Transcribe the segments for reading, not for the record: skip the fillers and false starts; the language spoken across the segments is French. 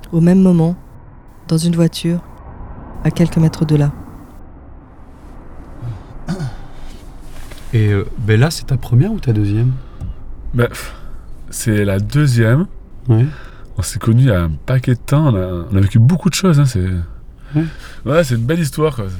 Au même moment, dans une voiture, à quelques mètres de là. Et Bella, c'est ta première ou ta deuxième? C'est la deuxième. Ouais. On s'est connus il y a un paquet de temps. On a vécu beaucoup de choses. Hein, ouais, c'est une belle histoire, quoi.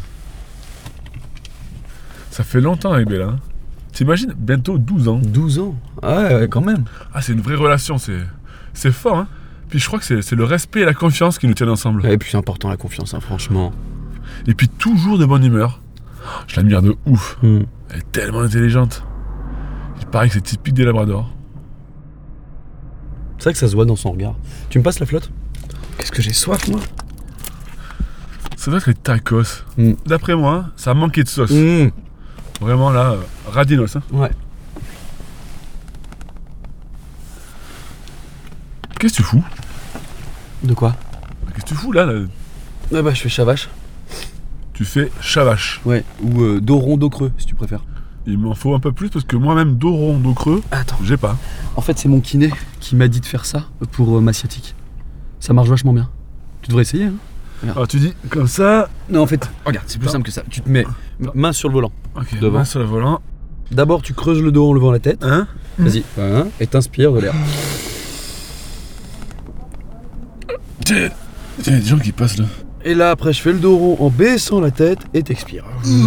Ça fait longtemps avec Bella. Hein. T'imagines, bientôt 12 ans. 12 ans? Ouais, quand même. Ah, c'est une vraie relation, c'est fort, hein. Puis je crois que c'est le respect et la confiance qui nous tiennent ensemble. Et puis c'est important la confiance, hein, franchement. Et puis toujours de bonne humeur. Je l'admire de ouf. Elle est tellement intelligente. Il paraît que c'est typique des labradors. C'est vrai que ça se voit dans son regard. Tu me passes la flotte? Qu'est-ce que j'ai soif, moi. Ça doit être les tacos. D'après moi, ça a manqué de sauce. Vraiment là, radinos. Hein. Ouais. Qu'est-ce que tu fous? De quoi? Qu'est-ce que tu fous là? Ah bah je fais chavache. Tu fais chavache. Ouais, ou dos rond, dos creux, si tu préfères. Il m'en faut un peu plus parce que moi-même, dos rond, dos creux, j'ai pas. En fait, c'est mon kiné qui m'a dit de faire ça pour ma sciatique. Ça marche vachement bien. Tu devrais essayer, hein. Alors tu dis comme ça. Non, en fait, regarde, c'est plus simple que ça. Tu te mets main sur le volant. Ok, devant. main sur le volant. D'abord, tu creuses le dos en levant la tête. Hein? Vas-y, et t'inspires de l'air. Tiens, il y a des gens qui passent là. Et là, après, je fais le dos rond en baissant la tête et t'expires.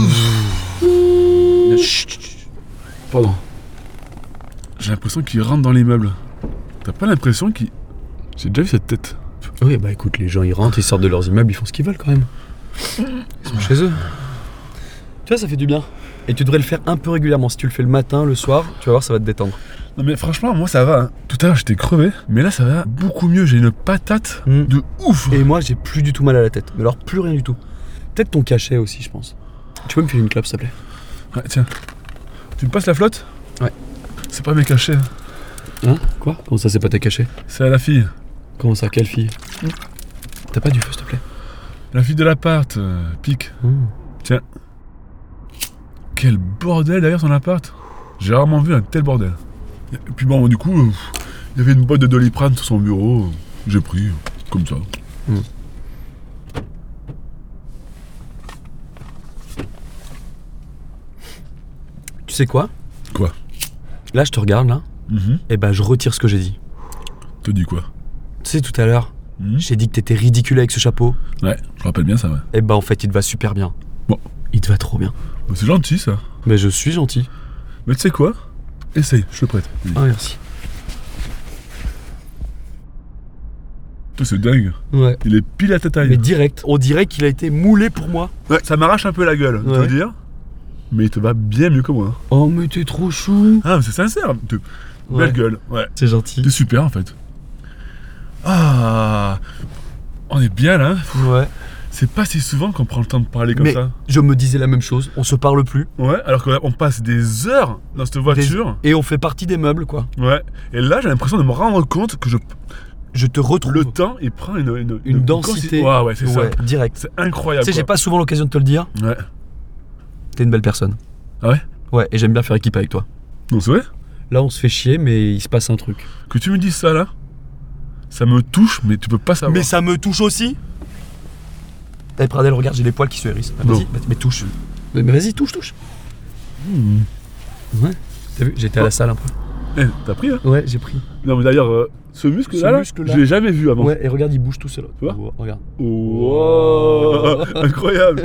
Pardon. J'ai l'impression qu'ils rentrent dans l'immeuble. T'as pas l'impression qu'ils... J'ai déjà vu cette tête. Oui, bah écoute, les gens ils rentrent, ils sortent de leurs immeubles, ils font ce qu'ils veulent quand même. Ils sont chez eux. Tu vois, ça fait du bien. Et tu devrais le faire un peu régulièrement. Si tu le fais le matin, le soir, tu vas voir, ça va te détendre. Non mais franchement, moi ça va. Hein. Tout à l'heure j'étais crevé, mais là ça va beaucoup mieux. J'ai une patate de ouf. Et moi j'ai plus du tout mal à la tête. Mais alors plus rien du tout. Peut-être ton cachet aussi, je pense. Tu peux me filer une clope, s'il te plaît? Ouais, tiens. Tu me passes la flotte? Ouais. C'est pas mes cachets. Hein? Quoi? Comment ça, c'est pas tes cachets? C'est à la fille. Comment ça? Quelle fille? T'as pas du feu, s'il te plaît? La fille de l'appart, pique. Tiens. Quel bordel derrière son appart. J'ai rarement vu un tel bordel. Et puis bon, du coup, il y avait une boîte de Doliprane sur son bureau. J'ai pris, comme ça. Tu sais quoi? Quoi? Là, je te regarde, là. Et bah, je retire ce que j'ai dit. Te dis quoi? Tu sais, tout à l'heure, j'ai dit que t'étais ridicule avec ce chapeau. Ouais, je rappelle bien ça, ouais. Et bah, en fait, il te va super bien. Bon. Il te va trop bien. Bah, c'est gentil, ça. Mais je suis gentil. Mais tu sais quoi? Essaye, je te prête. Ah, merci. Toi, c'est dingue. Ouais. Il est pile à ta taille. Mais direct. On dirait qu'il a été moulé pour moi. Ouais, ça m'arrache un peu la gueule, je te le dire. Mais il te va bien mieux que moi. Oh, mais t'es trop chou. Ah, mais c'est sincère. Belle gueule, ouais. C'est gentil. T'es super, en fait. Ah, on est bien, là. Ouais. C'est pas si souvent qu'on prend le temps de parler comme ça. Je me disais la même chose. On se parle plus. Ouais, alors qu'on passe des heures dans cette voiture. Et on fait partie des meubles, quoi. Ouais. Et là, j'ai l'impression de me rendre compte que je te retrouve. Le temps, il prend une densité. Ouais, c'est ça. Direct. C'est incroyable. Tu sais, j'ai pas souvent l'occasion de te le dire. Ouais. T'es une belle personne. Ah ouais? Ouais, et j'aime bien faire équipe avec toi. Non, c'est vrai? Là, on se fait chier, mais il se passe un truc. Que tu me dises ça, là, ça me touche, mais tu peux pas savoir. Mais ça me touche aussi. Eh, Pradel, regarde, j'ai les poils qui se hérissent. Vas-y, mais touche. Mais vas-y, touche. Ouais. T'as vu, j'étais à la salle un peu. Eh, t'as pris, hein? Ouais, j'ai pris. Non, mais d'ailleurs, ce muscle-là, je l'ai jamais vu avant. Ouais, et regarde, il bouge tout seul. Tu vois? Regarde. Oh, incroyable.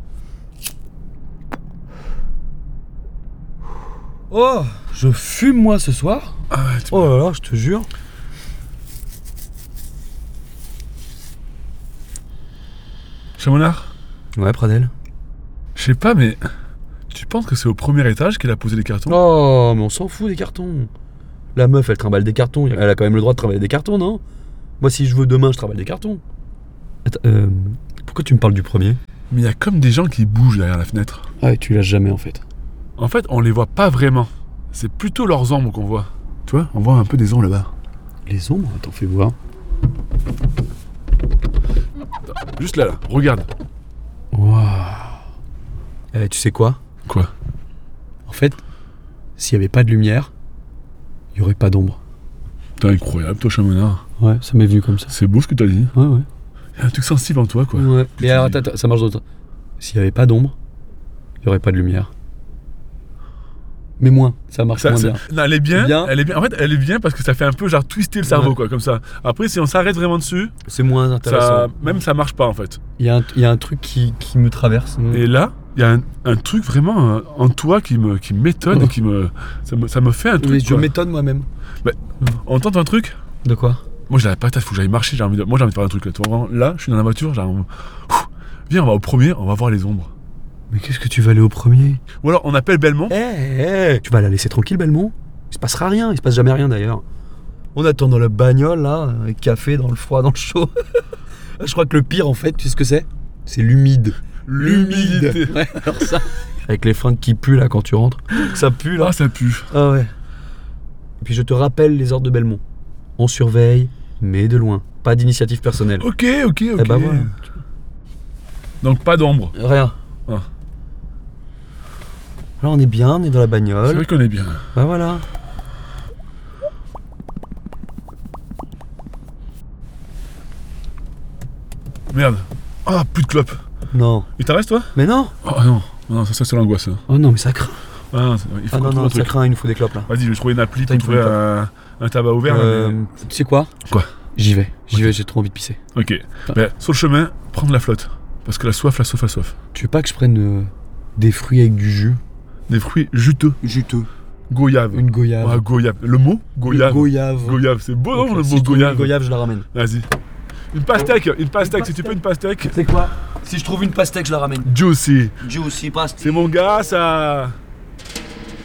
Oh, je fume moi ce soir. Ah ouais, oh là là, je te jure. Chamonard? Ouais, Pradel. Je sais pas, mais tu penses que c'est au premier étage qu'elle a posé les cartons? Oh, mais on s'en fout des cartons. La meuf, elle trimballe des cartons. Elle a quand même le droit de travailler des cartons, non? Moi, si je veux demain, je travaille des cartons. Attends, pourquoi tu me parles du premier? Mais il y a comme des gens qui bougent derrière la fenêtre. Ah ouais, tu l'as jamais en fait. En fait, on les voit pas vraiment. C'est plutôt leurs ombres qu'on voit. Tu vois, on voit un peu des ombres là-bas. Les ombres? Attends, fais voir. Juste là, regarde. Waouh. Tu sais quoi? Quoi? En fait, s'il n'y avait pas de lumière, il n'y aurait pas d'ombre. T'es incroyable, toi, Chamonard. Ouais, ça m'est venu comme ça. C'est beau ce que t'as dit. Ouais. Il y a un truc sensible en toi, quoi. Ouais. Tu Mais alors, dis- attends, ça marche d'autre. S'il n'y avait pas d'ombre, il n'y aurait pas de lumière. Mais moins, ça marche moins bien. Non, elle est bien, Bien. elle est bien. En fait, elle est bien parce que ça fait un peu genre twister le cerveau, Ouais. quoi, comme ça. Après, si on s'arrête vraiment dessus, C'est moins intéressant. ça marche pas, en fait. Il y a un truc qui me traverse. Et là, il y a un truc vraiment en toi qui m'étonne et ça me fait un truc. Mais je quoi. m'étonne moi-même. On tente un truc. De quoi? Moi, j'ai la patate, faut que j'aille marcher. Moi, j'ai envie de faire un truc là. Tu vois, vraiment, là, je suis dans la voiture. Viens, on va au premier, on va voir les ombres. Mais qu'est-ce que tu vas aller au premier? Ou alors, on appelle Belmont. Tu vas la laisser tranquille, Belmont? Il se passera rien, il se passe jamais rien d'ailleurs. On attend dans la bagnole là, avec café dans le froid, dans le chaud. Je crois que le pire en fait, tu sais ce que c'est? C'est l'humide. L'humidité. Ouais, alors ça. Avec les fringues qui puent là quand tu rentres. Ça pue là. Ah, ça pue. Ah ouais. Et puis je te rappelle les ordres de Belmont. On surveille, mais de loin. Pas d'initiative personnelle. Ok. Eh ben voilà. Donc, pas d'ombre. Rien. Ah. Là on est bien, on est dans la C'est bagnole. vrai qu'on est bien. Bah voilà. Merde. Ah, plus de clope. Non. Il t'en reste, toi? Mais non. Oh non. Non, ça c'est l'angoisse. Hein. Oh non, mais ça craint. Ah, non, il faut Ah qu'on non, trouve non, un ça truc. craint, il nous faut des clopes là. Vas-y, je vais trouver une appli Putain, pour il me faut trouver un tabac ouvert. là, Tu sais quoi? Quoi? J'y vais, j'ai trop envie de pisser. mais- Ok. Ben, sur le chemin, prendre la flotte. Parce que la soif. Tu veux pas que je prenne des fruits avec du jus? Des fruits juteux. Juteux. Goyave. Une goyave. Ah, goyave. Le mot? Goyave. Goyave. Goyave. C'est beau, non, Ok, le si mot je trouve goyave. une goyave, je la ramène. Vas-y. Une pastèque. Si tu peux une pastèque. C'est quoi? Si je trouve une pastèque, je la ramène. Juicy. Juicy pastèque. C'est mon gars, ça.